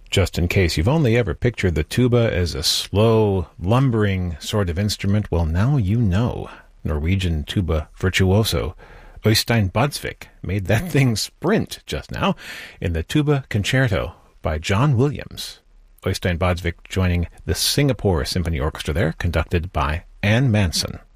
Just in case you've only ever pictured the tuba as a slow, lumbering sort of instrument, well, now you know. Norwegian tuba virtuoso Øystein Badsvik made that thing sprint just now in the Tuba Concerto by John Williams. Øystein Badsvik joining the Singapore Symphony Orchestra there, conducted by Anne Manson.